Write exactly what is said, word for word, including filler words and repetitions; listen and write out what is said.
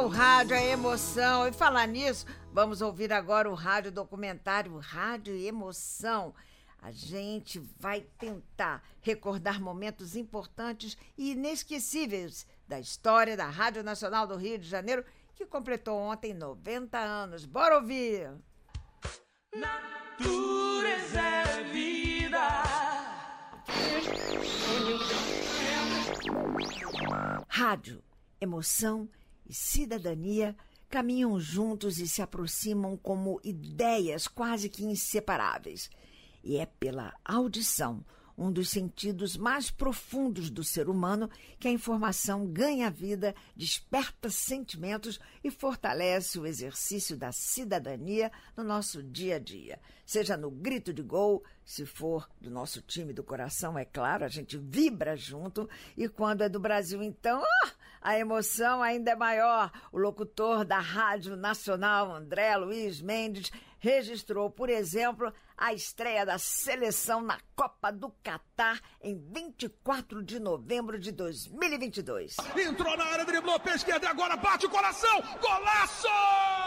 o rádio, a emoção. E falar nisso, vamos ouvir agora o rádio documentário Rádio Emoção. A gente vai tentar recordar momentos importantes e inesquecíveis da história da Rádio Nacional do Rio de Janeiro, que completou ontem noventa anos. Bora ouvir! Natureza é vida. Rádio, emoção e cidadania caminham juntos e se aproximam como ideias quase que inseparáveis. E é pela audição, um dos sentidos mais profundos do ser humano, que a informação ganha vida, desperta sentimentos e fortalece o exercício da cidadania no nosso dia a dia. Seja no grito de gol, se for do nosso time do coração, é claro, a gente vibra junto, e quando é do Brasil, então, ah, a emoção ainda é maior. O locutor da Rádio Nacional, André Luiz Mendes, registrou, por exemplo, a estreia da seleção na Copa do Catar em vinte e quatro de novembro de dois mil e vinte e dois. Entrou na área, driblou, pé esquerda e agora bate o coração! Golaço!